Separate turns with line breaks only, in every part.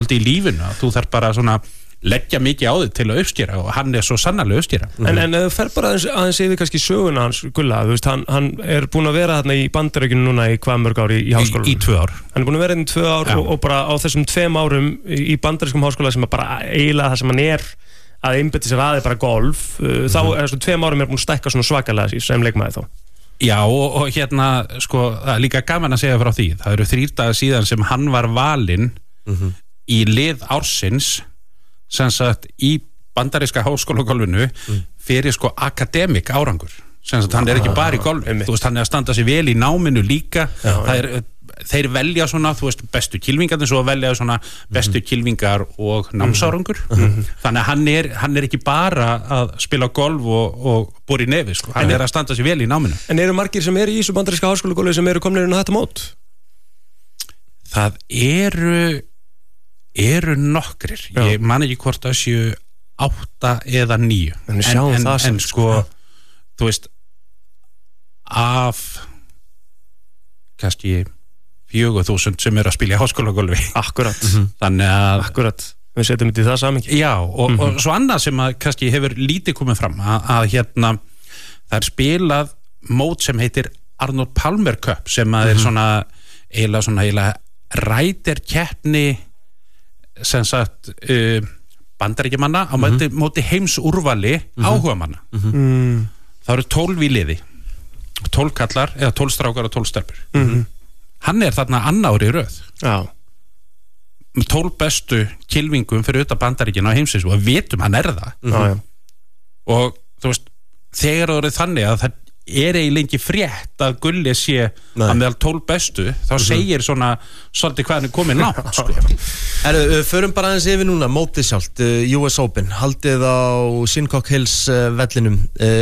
svolítið í lífinu að þú þarf bara svona leggja mikið á þig til að uppskera og hann svo sannarlega uppskera.
En þú fer bara aðeins yfir kannski söguna hans Gulla, þú veist, hann búinn að vera þarna í Bandaríkjunum núna í hvað mörg ár í háskólanum?
Í 2 ár.
Hann búinn að vera í 2 ár og bara á þessum 2 árum í bandarískum háskóla sem bara eiginlega það sem hann að einbeita sér aðeins bara golf, þá þessum 2 árum búinn að stækka svona svakalega sem leikmaður þá.
Já, og hérna, sko, það líka gaman að segja frá því. Það eru 3 dagar síðan sem hann var valinn í lið ársins sem sagt í bandaríska háskólagolfinu fyrir sko akademik árangur sem sagt hann ekki bara í golfi þú veist hann að standa sig vel í náminu líka þeir velja svona þú veist bestu kylfingarnir svo velja svona bestu kylfingar og námsárangur þannig að hann ekki bara að spila golf og bora í nefi sko hann að standa sig vel í náminu.
En eru margir sem í þessu bandaríska háskólagolfi sem komnir inn á þetta mót?
Það eru nokkrir ég man ekki hvort það séu 8 eða 9 en sko þú veist af kannski 4.000 sem að spila í háskólagolfi
akkurat
þannig að
við setjum þetta í það samingi
og svo annað sem að kannski hefur lítið komið fram að hérna það spilað mót sem heitir Arnold Palmer Cup sem að svona eiginlega ræderkeppni sem sagt bandaríkjamanna á móti heimsúrvali áhugamanna það eru 12 í liði 12 kallar eða 12 strákar og 12 stelpur hann þarna annar ári í röð 12 bestu kylfingum fyrir utan bandaríkjana á heimsins og við vitum hann það og þú veist þegar það eru þannig að það eiginlega ekki frétt að Gulli sé að meðal 12 bestu þá segir svona svolítið hvað hann komin langt sko.
Förum bara aðeins yfir núna mótið sjálft, US Open haldið á Shinnecock Hills vellinum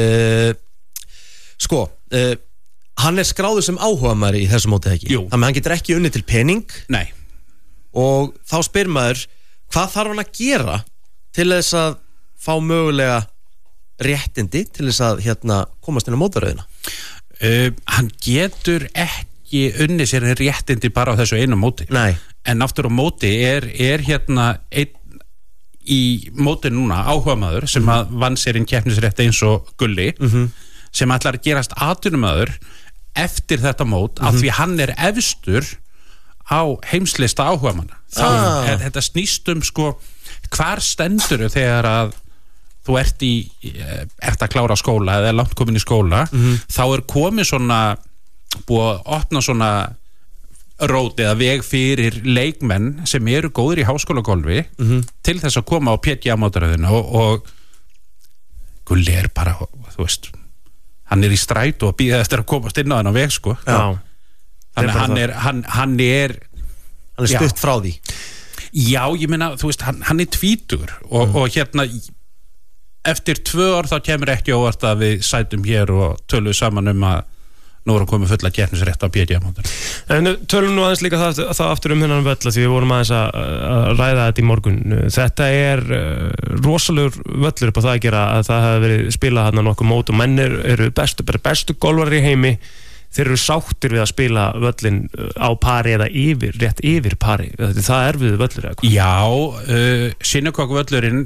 hann skráður sem áhugamæri í þessu mótið ekki þannig að hann getur ekki unnið til pening
Nei.
Og þá spyr maður hvað þarf hann að gera til þess að fá mögulega réttindi til þess að komast inn á mótaröðina
hann getur ekki unnið sér réttindi bara á þessu einu móti
Nei.
en aftur á móti er einn í móti núna áhugamaður sem að vann sér inn keppnisrétt eins og Gulli sem ætlar að gerast atvinnumaður eftir þetta mót af því hann efstur á heimslista áhugamanna þá þetta snýst sko hvar stendur þegar að þú ert að klára skóla eða langt komin í skóla þá komið svona búið að opna svona rót eða veg fyrir leikmenn sem eru góðir í háskólagolfi til þess að koma á PGA-mótaröðina og Gulli bara, þú veist hann í strætó og bíða eftir að komast inn á þennan veg sko þannig að hann er
stutt frá því
já, ég meina, þú veist, hann tvítugur og hérna eftir 2 ár þá kemur ekki óvart að við sætum hér og tölum saman að nú erum komið fulla keppnisrétt á PGA-mótar.
En tölum nú aðeins líka það aftur þennan völl því við vorum aðeins að ræða þetta í morgun. Þetta rosalegur völlur upp á það að gera að það hafi verið spilað þarna nokkuð mót og menn eru bestu golfarar í heimi. Þeir eru sáttir við að spila völlin á pari eða rétt yfir pari. Það við völlur eða hvað?
Já, Shinnecock völlurinn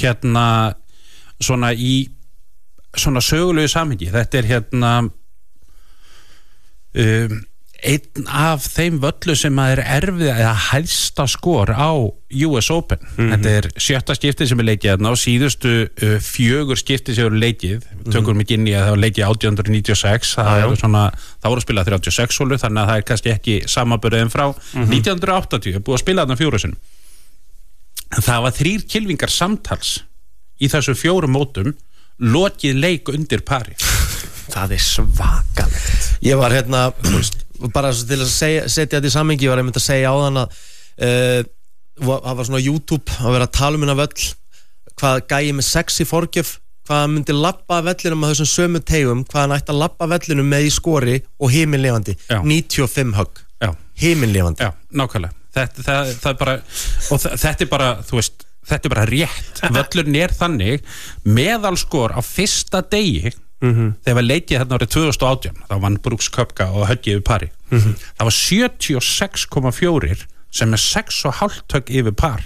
svona í svona sögulegu samhengi þetta einn af þeim völlu sem að erfið eða hæsta skor á US Open þetta 7. skiptið sem leikið þarna og síðustu 4 skiptið sem eru leikið tökum ekki inn í að það var leikið 1896 það voru spilað 36 hólu þannig að það kannski ekki samanburðin frá 1980 búið að spila þarna 4 sinnum en það var 3 kylfingar samtals í þessu 4 mótum lokið leik undir pari
það svakalegt
ég var bara til að setja þetta í samhengi ég var einmitt að segja á þann að það var svona YouTube að vera að tala hennar völl hvað gæi með sexy forgjöf hvað hann myndi labba vellinum að þessum sömu tegum hvað hann ætti að labba vellinum með í skori og himinlifandi 95 högg himinlifandi
já, nákvæmlega það bara og þetta bara, þú veist þetta bara rétt, völlurinn þannig meðalskor á fyrsta degi þegar var leikið þarna árið 2018 þá vann Brooks Koepka og höggið yfir pari það var 76,4 sem 6,5 högg yfir par